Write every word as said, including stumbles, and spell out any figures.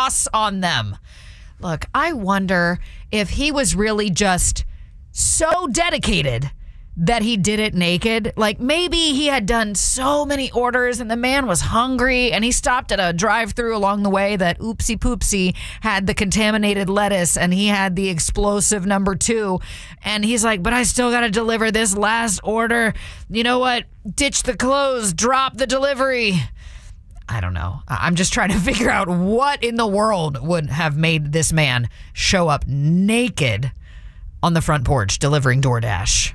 sauce on them. Look, I wonder if he was really just so dedicated that he did it naked. Like, maybe he had done so many orders and the man was hungry and he stopped at a drive-thru along the way that oopsie poopsie had the contaminated lettuce and he had the explosive number two. And he's like, but I still got to deliver this last order. You know what? Ditch the clothes, drop the delivery. I don't know. I'm just trying to figure out what in the world would have made this man show up naked on the front porch delivering DoorDash.